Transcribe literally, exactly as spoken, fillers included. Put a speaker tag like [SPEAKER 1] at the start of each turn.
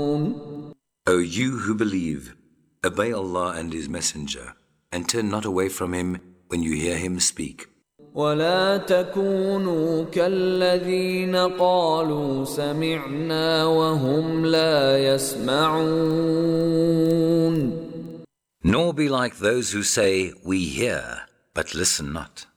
[SPEAKER 1] O you who believe, obey Allah and His Messenger, and turn not away from Him when you hear Him speak.
[SPEAKER 2] ولا تكونوا كالذين قالوا سمعنا وهم لا يسمعون.
[SPEAKER 1] Nor be like those who say, we hear, but listen not.